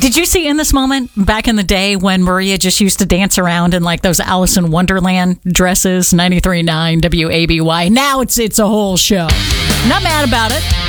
Did you see in this moment back in the day when Maria just used to dance around in like those Alice in Wonderland dresses, 93.9 WABY? Now it's a whole show. Not mad about it.